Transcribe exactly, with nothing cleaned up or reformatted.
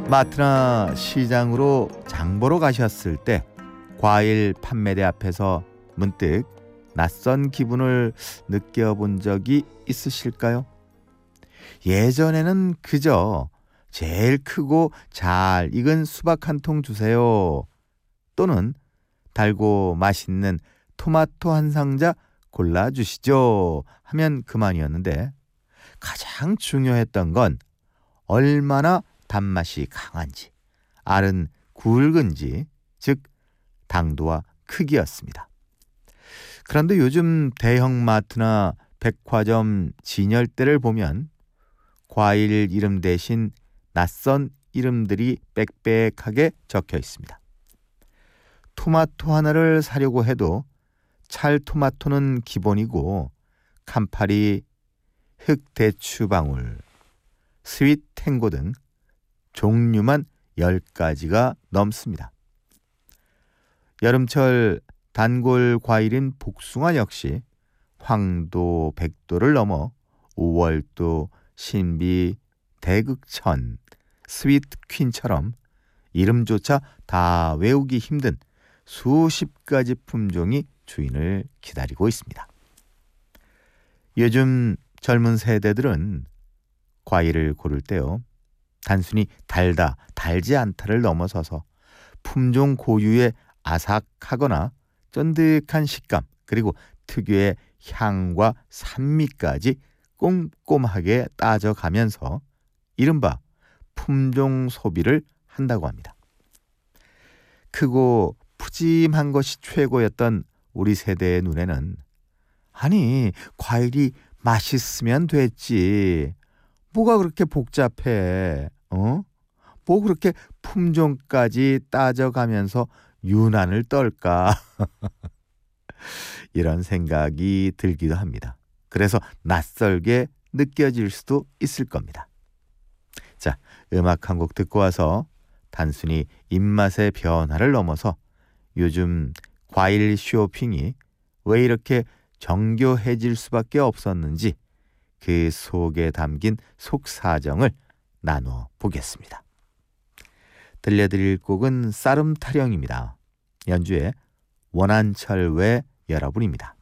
마트나 시장으로 장 보러 가셨을 때 과일 판매대 앞에서 문득 낯선 기분을 느껴본 적이 있으실까요? 예전에는 그저 제일 크고 잘 익은 수박 한 통 주세요, 또는 달고 맛있는 토마토 한 상자 골라주시죠 하면 그만이었는데, 가장 중요했던 건 얼마나 단맛이 강한지, 알은 굵은지, 즉 당도와 크기였습니다. 그런데 요즘 대형마트나 백화점 진열대를 보면 과일 이름 대신 낯선 이름들이 빽빽하게 적혀 있습니다. 토마토 하나를 사려고 해도 찰토마토는 기본이고 칸파리, 흑대추방울, 스윗탱고 등 종류만 열 가지가 넘습니다. 여름철 단골 과일인 복숭아 역시 황도, 백도를 넘어 오월도, 신비, 대극천, 스윗퀸처럼 이름조차 다 외우기 힘든 수십 가지 품종이 주인을 기다리고 있습니다. 요즘 젊은 세대들은 과일을 고를 때요, 단순히 달다, 달지 않다를 넘어서서 품종 고유의 아삭하거나 쫀득한 식감, 그리고 특유의 향과 산미까지 꼼꼼하게 따져가면서 이른바 품종 소비를 한다고 합니다. 크고 푸짐한 것이 최고였던 우리 세대의 눈에는, 아니, 과일이 맛있으면 됐지, 뭐가 그렇게 복잡해, 어? 뭐 그렇게 품종까지 따져가면서 유난을 떨까 이런 생각이 들기도 합니다. 그래서 낯설게 느껴질 수도 있을 겁니다. 자, 음악 한 곡 듣고 와서 단순히 입맛의 변화를 넘어서 요즘 과일 쇼핑이 왜 이렇게 정교해질 수밖에 없었는지 그 속에 담긴 속사정을 나누어 보겠습니다. 들려드릴 곡은 쌀음 타령입니다. 연주에 원한철 외 여러분입니다.